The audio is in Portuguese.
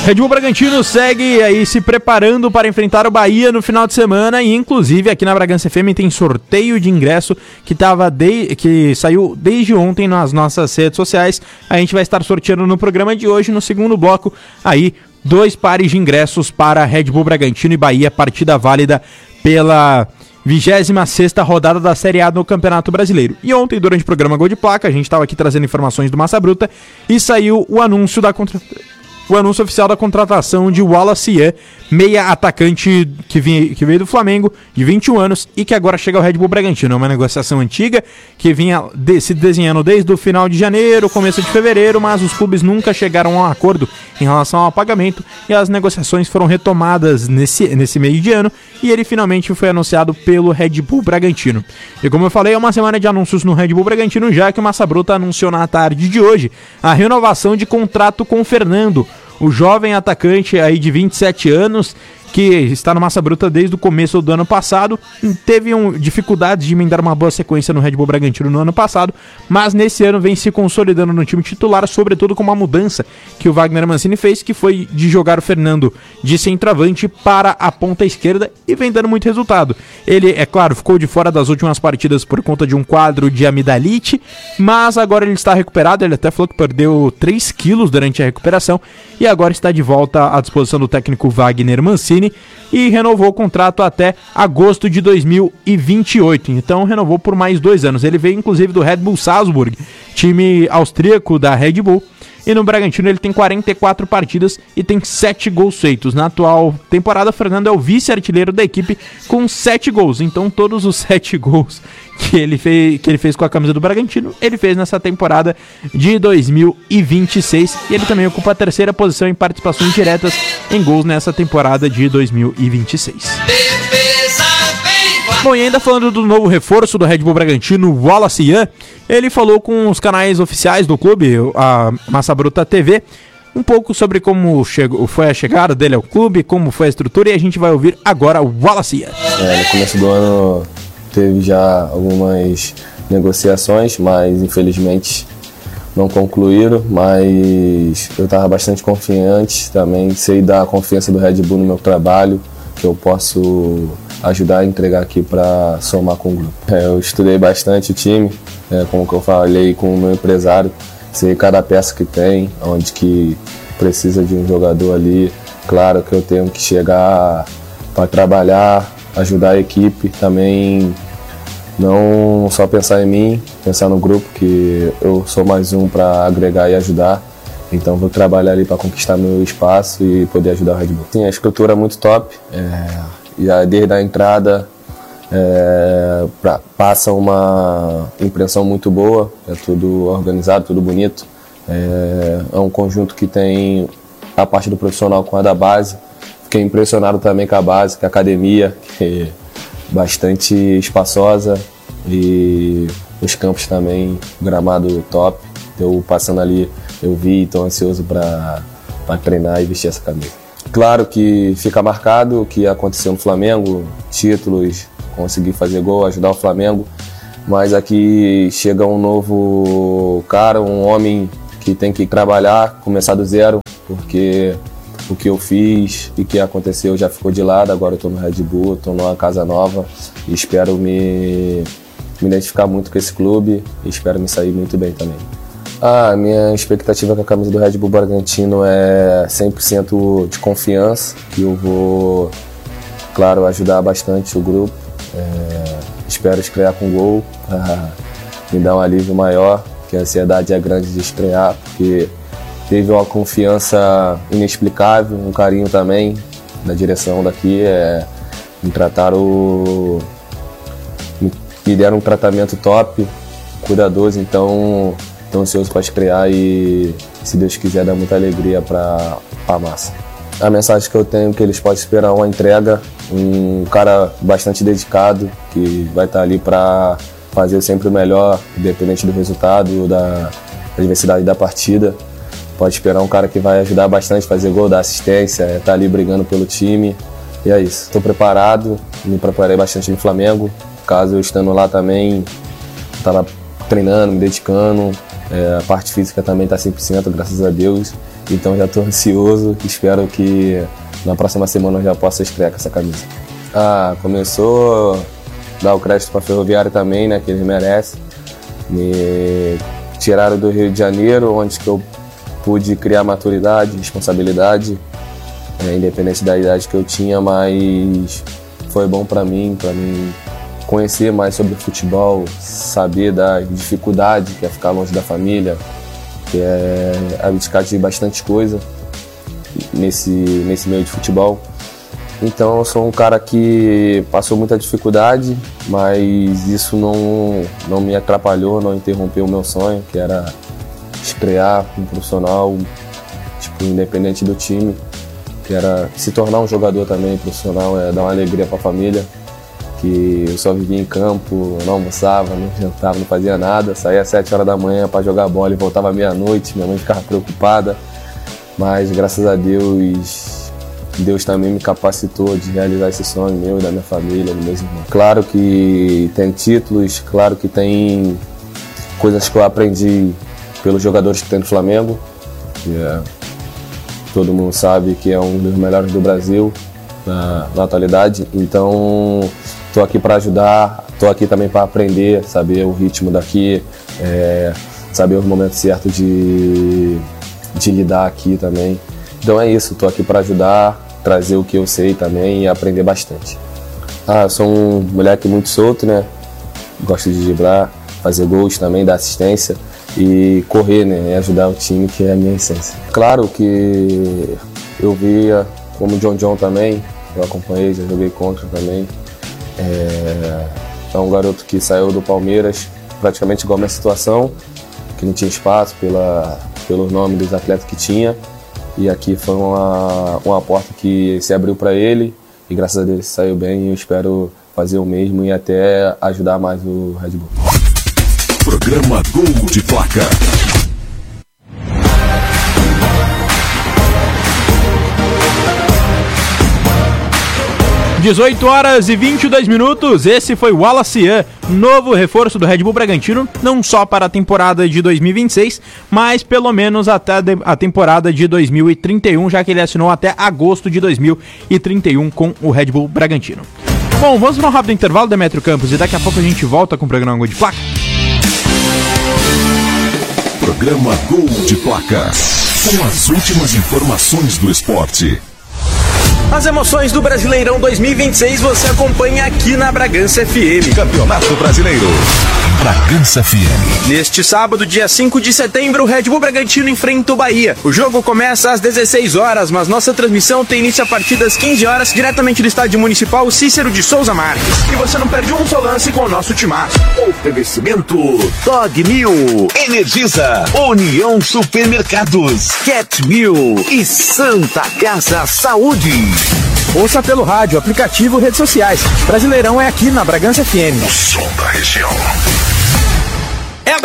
Red Bull Bragantino segue aí se preparando para enfrentar o Bahia no final de semana e inclusive aqui na Bragança FM tem sorteio de ingresso que saiu desde ontem nas nossas redes sociais. A gente vai estar sorteando no programa de hoje, no segundo bloco, aí 2 pares de ingressos para Red Bull Bragantino e Bahia, partida válida pela 26ª rodada da Série A no Campeonato Brasileiro. E ontem, durante o programa Gol de Placa, a gente estava aqui trazendo informações do Massa Bruta e saiu o anúncio oficial da contratação de Wallace Ian, meia atacante que veio do Flamengo, de 21 anos, e que agora chega ao Red Bull Bragantino. É uma negociação antiga que vinha se desenhando desde o final de janeiro, começo de fevereiro, mas os clubes nunca chegaram a um acordo em relação ao pagamento e as negociações foram retomadas nesse meio de ano e ele finalmente foi anunciado pelo Red Bull Bragantino. E como eu falei, é uma semana de anúncios no Red Bull Bragantino, já que o Massa Bruta anunciou na tarde de hoje a renovação de contrato com o Fernando, o jovem atacante aí de 27 anos, que está no Massa Bruta desde o começo do ano passado, teve dificuldades de emendar uma boa sequência no Red Bull Bragantino no ano passado, mas nesse ano vem se consolidando no time titular, sobretudo com uma mudança que o Wagner Mancini fez, que foi de jogar o Fernando de centroavante para a ponta esquerda e vem dando muito resultado. Ele, é claro, ficou de fora das últimas partidas por conta de um quadro de amidalite, mas agora ele está recuperado, ele até falou que perdeu 3 quilos durante a recuperação e agora está de volta à disposição do técnico Wagner Mancini e renovou o contrato até agosto de 2028, então renovou por mais 2 anos. Ele veio inclusive do Red Bull Salzburg, time austríaco da Red Bull, e no Bragantino ele tem 44 partidas e tem 7 gols feitos. Na atual temporada, Fernando é o vice-artilheiro da equipe com 7 gols, então todos os 7 gols que ele fez com a camisa do Bragantino, ele fez nessa temporada de 2026 e ele também ocupa a 3ª posição em participações diretas em gols nessa temporada de 2026. Bom, e ainda falando do novo reforço do Red Bull Bragantino, Wallace Ian, ele falou com os canais oficiais do clube, a Massa Bruta TV, um pouco sobre como foi a chegada dele ao clube, como foi a estrutura, e a gente vai ouvir agora o Wallace Ian. No começo do ano teve já algumas negociações, mas infelizmente não concluíram, mas eu estava bastante confiante também, sei da confiança do Red Bull no meu trabalho, que eu posso ajudar a entregar aqui para somar com o grupo. Eu estudei bastante o time, como que eu falei com o meu empresário, sei cada peça que tem, onde que precisa de um jogador ali. Claro que eu tenho que chegar para trabalhar, ajudar a equipe, também não só pensar em mim, pensar no grupo, que eu sou mais um para agregar e ajudar. Então vou trabalhar ali para conquistar meu espaço e poder ajudar o Red Bull. Sim, a estrutura é muito top, já desde a entrada passa uma impressão muito boa, é tudo organizado, tudo bonito. É um conjunto que tem a parte do profissional com a da base. Fiquei impressionado também com a base, com a academia, que é bastante espaçosa, e os campos também, gramado top. Eu passando ali, eu vi, estou ansioso para treinar e vestir essa camisa. Claro que fica marcado o que aconteceu no Flamengo, títulos, conseguir fazer gol, ajudar o Flamengo, mas aqui chega um novo cara, um homem que tem que trabalhar, começar do zero, porque o que eu fiz e o que aconteceu já ficou de lado. Agora eu estou no Red Bull, estou numa casa nova e espero me identificar muito com esse clube e espero me sair muito bem também. A minha expectativa com a camisa do Red Bull Bragantino é 100% de confiança, que eu vou, claro, ajudar bastante o grupo. Espero estrear com gol, me dar um alívio maior, que a ansiedade é grande de estrear, porque teve uma confiança inexplicável, um carinho também da direção daqui, me deram um tratamento top, cuidadoso, então estou ansioso para estrear e, se Deus quiser, dar muita alegria para a massa. A mensagem que eu tenho é que eles podem esperar uma entrega, um cara bastante dedicado, que vai estar ali para fazer sempre o melhor, independente do resultado, da adversidade da partida. Pode esperar um cara que vai ajudar bastante, fazer gol, dar assistência, estar ali brigando pelo time. E é isso. Estou preparado, me preparei bastante no Flamengo. Caso eu estando lá também, estava treinando, me dedicando. A parte física também está 100%, graças a Deus. Então já estou ansioso, espero que na próxima semana eu já possa estrear com essa camisa. Começou a dar o crédito para a Ferroviária também, né, que eles merecem. Me tiraram do Rio de Janeiro, onde que eu pude criar maturidade, responsabilidade, independente da idade que eu tinha, mas foi bom para mim conhecer mais sobre futebol, saber da dificuldade que é ficar longe da família, que é abdicar de bastante coisa nesse meio de futebol. Então eu sou um cara que passou muita dificuldade, mas isso não me atrapalhou, não interrompeu o meu sonho, que era estrear como profissional, independente do time, que era se tornar um jogador também profissional, dar uma alegria para a família, que eu só vivia em campo, não almoçava, não jantava, não fazia nada, saía às 7 horas da manhã para jogar bola e voltava à meia-noite, minha mãe ficava preocupada, mas graças a Deus também me capacitou de realizar esse sonho meu e da minha família, dos meus irmãos. Claro que tem títulos, claro que tem coisas que eu aprendi pelos jogadores que tem no Flamengo, que todo mundo sabe que é um dos melhores do Brasil na atualidade. Então estou aqui para ajudar, estou aqui também para aprender, saber o ritmo daqui, saber os momentos certos de lidar aqui também. Então é isso, estou aqui para ajudar, trazer o que eu sei também e aprender bastante. Eu sou um moleque muito solto, né? Gosto de driblar, fazer gols também, dar assistência e correr, né? E ajudar o time, que é a minha essência. Claro que eu via como o John também, eu acompanhei, já joguei contra também. É um garoto que saiu do Palmeiras praticamente igual a minha situação, que não tinha espaço pelo nome dos atletas que tinha. E aqui foi uma porta que se abriu para ele e graças a Deus ele saiu bem e eu espero fazer o mesmo e até ajudar mais o Red Bull. Programa Gol de Placa. Dezoito horas e 22 minutos, esse foi o Wallace Ian, novo reforço do Red Bull Bragantino, não só para a temporada de 2026, mas pelo menos até a temporada de 2031, já que ele assinou até agosto de 2031 com o Red Bull Bragantino. Bom, vamos para um rápido intervalo, Demetrio Campos, e daqui a pouco a gente volta com o programa Gol de Placa. Programa Gol de Placa, com as últimas informações do esporte. As emoções do Brasileirão 2026 você acompanha aqui na Bragança FM. Campeonato Brasileiro. Bragança FM. Neste sábado, dia 5 de setembro, o Red Bull Bragantino enfrenta o Bahia. O jogo começa às 16 horas, mas nossa transmissão tem início a partir das 15 horas, diretamente do Estádio Municipal Cícero de Souza Marques. E você não perde um só lance com o nosso timaço. Oferecimento Dog Mil, Energisa, União Supermercados, Cat Mil e Santa Casa Saúde. Ouça pelo rádio, aplicativo, redes sociais. Brasileirão é aqui na Bragança FM. O som da região.